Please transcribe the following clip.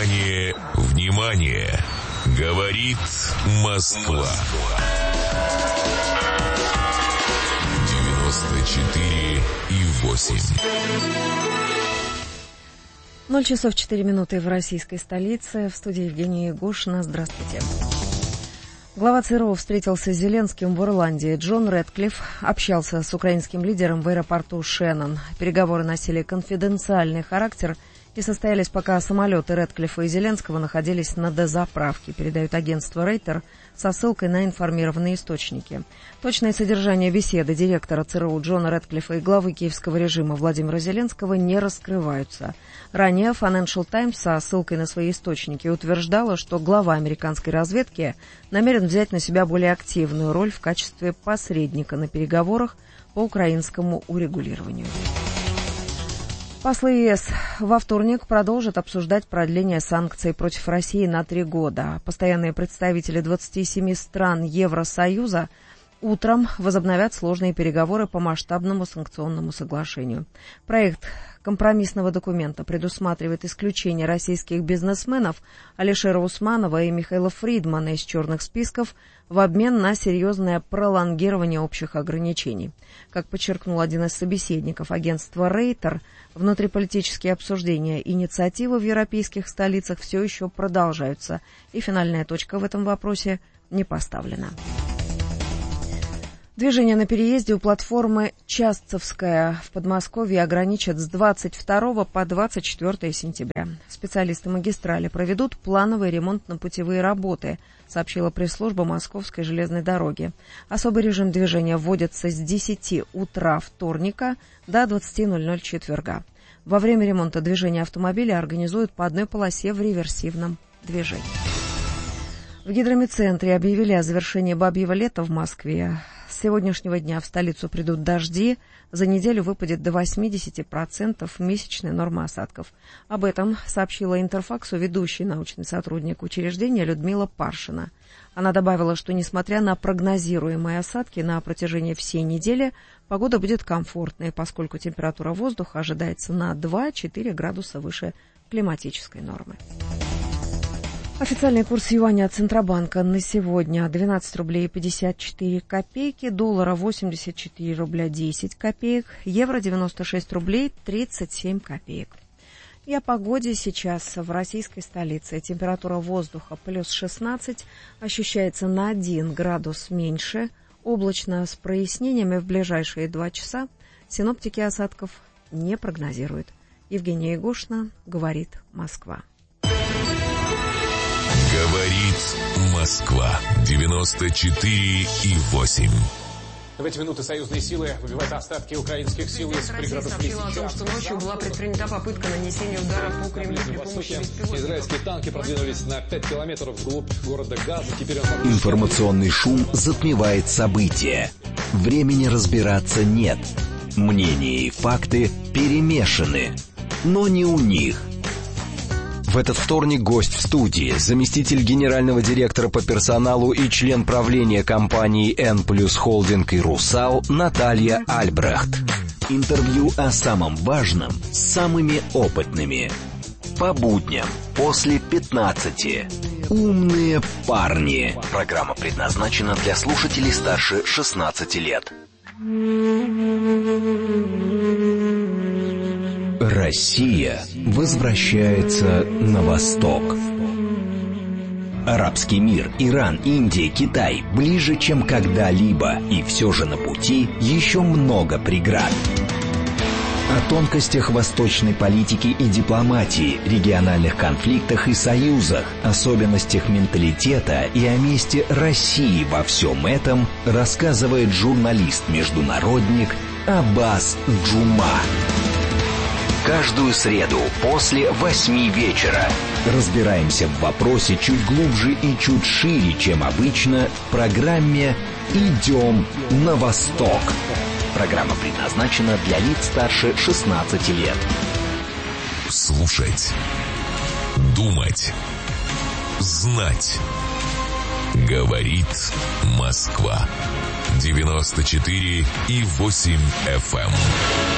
Внимание, внимание! Говорит Москва. 94,8. 0 часов 4 минуты в российской столице. В студии Евгения Егошина. Здравствуйте. Глава ЦРУ встретился с Зеленским в Ирландии. Джон Рэдклифф общался с украинским лидером в аэропорту Шеннон. Переговоры носили конфиденциальный характер и состоялись, пока самолеты Рэдклиффа и Зеленского находились на дозаправке, передает агентство Рейтер со ссылкой на информированные источники. Точное содержание беседы директора ЦРУ Джона Рэдклиффа и главы киевского режима Владимира Зеленского не раскрываются. Ранее Financial Times со ссылкой на свои источники утверждала, что глава американской разведки намерен взять на себя более активную роль в качестве посредника на переговорах по украинскому урегулированию. Послы ЕС во вторник продолжат обсуждать продление санкций против России на 3 года. Постоянные представители 27 стран Евросоюза утром возобновят сложные переговоры по масштабному санкционному соглашению. Проект компромиссного документа предусматривает исключение российских бизнесменов Алишера Усманова и Михаила Фридмана из черных списков в обмен на серьезное пролонгирование общих ограничений. Как подчеркнул один из собеседников агентства Рейтер, внутриполитические обсуждения инициативы в европейских столицах все еще продолжаются, и финальная точка в этом вопросе не поставлена. Движение на переезде у платформы Частцевская в Подмосковье ограничат с 22 по 24 сентября. Специалисты магистрали проведут плановый ремонтно-путевые работы, сообщила пресс-служба Московской железной дороги. Особый режим движения вводится с 10 утра вторника до 20:00 четверга. Во время ремонта движения автомобиля организуют по одной полосе в реверсивном движении. В гидромедцентре объявили о завершении бабьего лета в Москве. С сегодняшнего дня в столицу придут дожди. За неделю выпадет до 80% месячной нормы осадков. Об этом сообщила Интерфаксу ведущий научный сотрудник учреждения Людмила Паршина. Она добавила, что несмотря на прогнозируемые осадки на протяжении всей недели, погода будет комфортной, поскольку температура воздуха ожидается на 2-4 градуса выше климатической нормы. Официальный курс юаня от Центробанка на сегодня 12 рублей 54 копейки, доллара 84 рубля 10 копеек, евро 96 рублей 37 копеек. И о погоде сейчас в российской столице. Температура воздуха плюс 16, ощущается на 1 градус меньше, облачно с прояснениями в ближайшие 2 часа. Синоптики осадков не прогнозируют. Евгения Егошина, говорит Москва. Говорит Москва. 94,8. В эти минуты союзные силы выбивают остатки украинских сил из пригородов сообщила о том, что ночью была предпринята попытка нанесения удара по Кремлю при помощи беспилотников. Израильские танки продвинулись на 5 километров вглубь города Газа. Теперь Информационный шум затмевает события. Времени разбираться нет. Мнения и факты перемешаны. Но не у них. В этот вторник гость в студии, заместитель генерального директора по персоналу и член правления компании N+ Холдинг и Русал Наталья Альбрехт. Интервью о самом важном с самыми опытными. По будням после 15. Умные парни. Программа предназначена для слушателей старше 16 лет. Россия возвращается на восток. Арабский мир, Иран, Индия, Китай ближе, чем когда-либо, и все же на пути еще много преград. О тонкостях восточной политики и дипломатии, региональных конфликтах и союзах, особенностях менталитета и о месте России во всем этом рассказывает журналист-международник Аббас Джума. Каждую среду после 8 вечера разбираемся в вопросе чуть глубже и чуть шире, чем обычно, в программе «Идем на восток». Программа предназначена для лиц старше 16 лет. Слушать, думать, знать. Говорит Москва. 94,8 FM.